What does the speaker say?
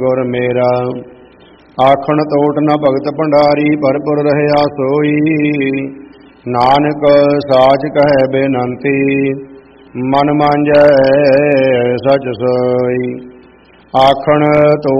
ਗੁਰ ਮੇਰਾ। ਆਖਣ ਤੋਟ ਨ ਭਗਤ ਭੰਡਾਰੀ, ਭਰਪੁਰ ਰਹਿਆ ਸੋਈ। ਨਾਨਕ ਸਾਚ ਕਹੈ ਬੇਨੰਤੀ, ਮਨ ਮਾਂਜੈ ਸਚ ਸੋਈ। ਆਖਣ